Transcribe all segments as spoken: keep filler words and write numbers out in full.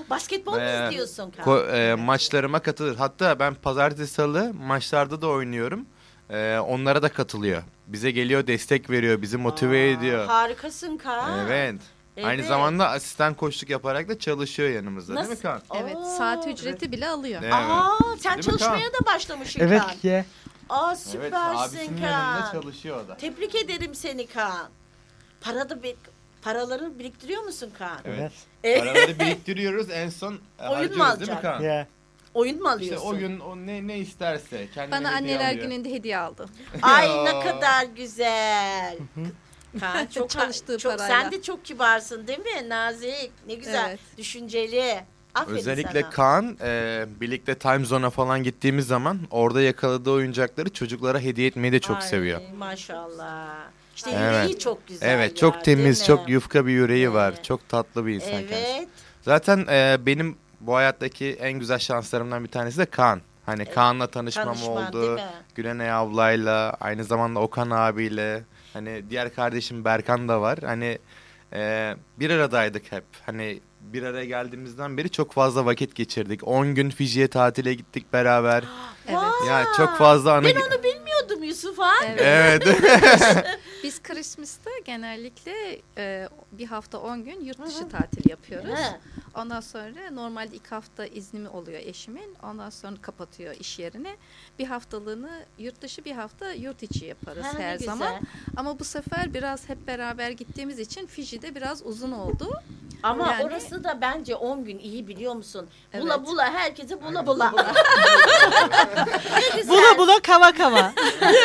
basketbol mu Ee, izliyorsun Kaan? ko- e, maçlarıma katılır. Hatta ben pazartesi salı maçlarda da oynuyorum. Ee, onlara da katılıyor. Bize geliyor, destek veriyor, bizi motive Aa, ediyor. harikasın Kaan. Evet. Aynı Evet. zamanda asistan koçluk yaparak da çalışıyor yanımızda. Değil mi Nasıl? Kaan? Evet, Oo. saat ücreti bile alıyor. Evet. Aa, sen Değil mi çalışmaya Kaan? da başlamışsın Evet Kaan. ye. Aa, Evet, süpersin abisinin yanında Kaan. çalışıyor o da. Tebrik ederim seni Kaan. Para da bir, paralarını biriktiriyor musun Kaan? Evet. Evet. Paraları biriktiriyoruz, en son e, Oyun mu harcıyoruz değil mi alacaksın? Kaan? Ye. Oyun mu İşte alıyorsun? o gün o ne ne isterse kendine Bana hediye anneler alıyor. gününde hediye aldı. Ay Ya. ne kadar güzel. Kaan çok Çalıştığı çok parayla. sen de çok kibarsın değil mi? Nazik. Ne güzel. Evet. Düşünceli. Aferin Özellikle sana. Kaan e, birlikte Time Zone'a falan gittiğimiz zaman orada yakaladığı oyuncakları çocuklara hediye etmeyi de çok Ay, seviyor. Maşallah. İşte Evet. yüreği çok güzel. Evet, ya, çok değil temiz, mi? çok yufka bir yüreği Evet. var. Çok tatlı bir insan kendisi. Evet. Zaten e, benim bu hayattaki en güzel şanslarımdan bir tanesi de Kaan. Hani Kaan'la tanışmam Tanışman, değil oldu. mi? Gülenay ablayla, aynı zamanda Okan abiyle. Hani diğer kardeşim Berkan da var. Hani e, bir aradaydık hep. Hani bir araya geldiğimizden beri çok fazla vakit geçirdik. on gün Fiji'ye tatile gittik beraber. Evet. Vay! Ya çok fazla anı... Ben onu bilmiyordum Yusuf Han. Evet. Evet. Biz Christmas'ta genellikle e, bir hafta on gün yurt dışı tatil yapıyoruz. He. Ondan sonra normalde iki hafta izni oluyor eşimin. Ondan sonra kapatıyor iş yerini. Bir haftalığını yurt dışı, bir hafta yurt içi yaparız Ha, ne her güzel. zaman. Ama bu sefer biraz hep beraber gittiğimiz için Fiji'de biraz uzun oldu. Ama Yani- orası da bence on gün iyi biliyor musun? Bula Evet. bula herkese bula bula. Ne güzel. Bula bula kava kava.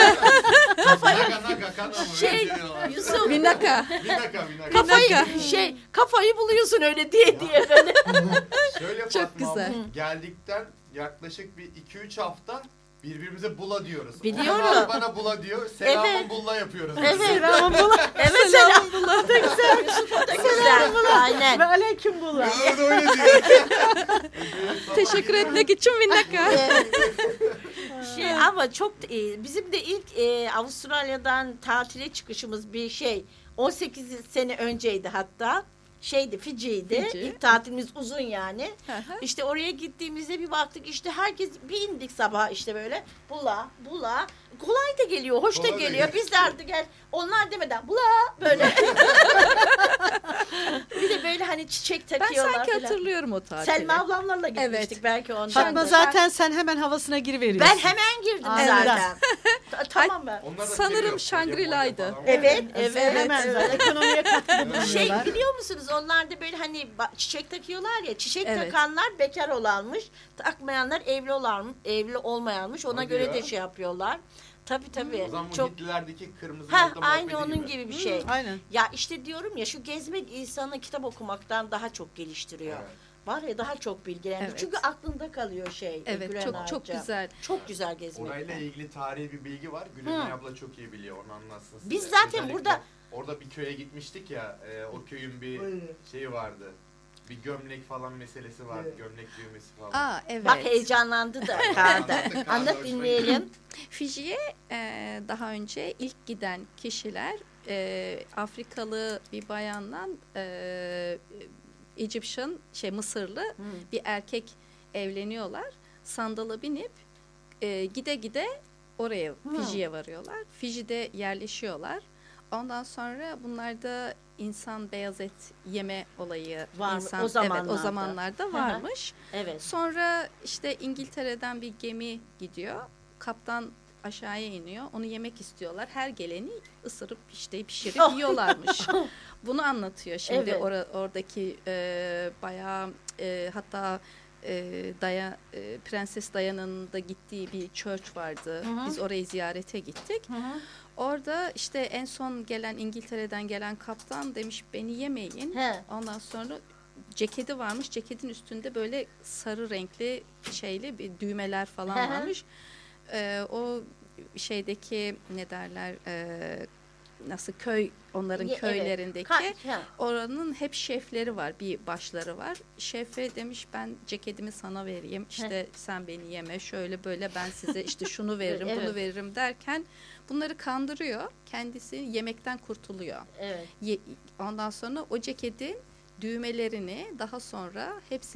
Şey Yusuf Vinaka. kafayı şey kafayı buluyorsun öyle diye diye böyle. Şöyle Çok Fatma güzel. abla, geldikten yaklaşık bir iki üç hafta birbirimize bula diyoruz. Biliyorum. Onlar bana bula diyor. Selamın Evet. bulla yapıyoruz. Evet. Selam bula. Evet selam bula da güzel. Yusuf o da güzel. Aynen. Ve aleyküm bula. O da öyle diyor. Teşekkür etmek için Vinaka. Şey ama çok e, bizim de ilk e, Avustralya'dan tatile çıkışımız bir şey on sekiz sene önceydi hatta. Şeydi Fiji'ydi. Fiji. İlk tatilimiz uzun yani. Hı hı. İşte oraya gittiğimizde bir baktık işte herkes bir indik sabah işte böyle bula bula kolay da geliyor, hoş da Kolay da geliyor. geliyor. Biz de artık gel onlar demeden bula böyle. Bir de böyle hani çiçek Ben takıyorlar sanki falan. hatırlıyorum o tatili. Selma ablamlarla gitmiştik Evet. belki ondan. Fatma da. zaten sen hemen havasına giriveriyorsun. Ben hemen girdim Aynen. zaten. Ta- tamam ben. Onlar da Sanırım seviyor. Shangri-La'ydı. Falan var. Evet, evet, Hemen evet. zaten ekonomiye katkıda Şey bulunuyorlar. biliyor musunuz onlar da böyle hani ba- çiçek takıyorlar ya çiçek Evet. takanlar bekar olanmış takmayanlar evli olan evli olmayanmış ona Hadi göre ya. de şey yapıyorlar. Tabii tabii. O zaman bu Çok Hitlilerdeki kırmızı ha nokta aynı muhabbeti onun gibi bir şey. Aynen. Ya işte diyorum ya şu gezmek insanı kitap okumaktan daha çok geliştiriyor. Evet. Var ya daha çok bilgilendiriyor. Evet. Çünkü aklında kalıyor şey. Evet, Gülen çok Ağaca. çok güzel. Çok güzel gezmek. Orayla ilgili tarihi bir bilgi var. Gülenay Hı. abla çok iyi biliyor. Onu anlatsın size. Biz zaten Özellikle burada- orada bir köye gitmiştik ya. e, o köyün bir şeyi vardı. Bir gömlek falan meselesi vardı. Gömlek düğmesi falan. Aa evet. Bak heyecanlandı da Kaan da. Anlattık, Kaan da Anlat hoşuna dinleyelim. Fiji'ye e, daha önce ilk giden kişiler e, Afrikalı bir bayanla e, Egyptian şey Mısırlı Hmm. bir erkek evleniyorlar. Sandala binip e, gide gide oraya Hmm. Fiji'ye varıyorlar. Fiji'de yerleşiyorlar. Ondan sonra bunlarda insan beyaz et yeme olayı Var mı? insan O evet zamanlarda. o zamanlarda Hı hı. varmış. Evet. Sonra işte İngiltere'den bir gemi gidiyor. Kaptan aşağıya iniyor. Onu yemek istiyorlar. Her geleni ısırıp işte pişirip Oh. yiyorlarmış. Bunu anlatıyor şimdi Evet. ora- oradaki e, bayağı e, hatta e, Daya, e, Prenses Diana'nın da gittiği bir church vardı. Hı hı. Biz orayı ziyarete gittik. Hı hı. Orada işte en son gelen İngiltere'den gelen kaptan demiş beni yemeyin. He. Ondan sonra ceketi varmış. Ceketin üstünde böyle sarı renkli şeyli bir düğmeler falan Hı hı. varmış. Ee, o şeydeki ne derler e, nasıl köy onların Ye- evet. köylerindeki Ka- ha. oranın hep şefleri var. Bir başları var. Şefe demiş ben ceketimi sana vereyim. İşte sen beni yeme. Şöyle böyle ben size işte şunu veririm, Evet. bunu veririm derken bunları kandırıyor. Kendisi yemekten kurtuluyor. Evet. Ye- ondan sonra o ceketin düğmelerini daha sonra hepsini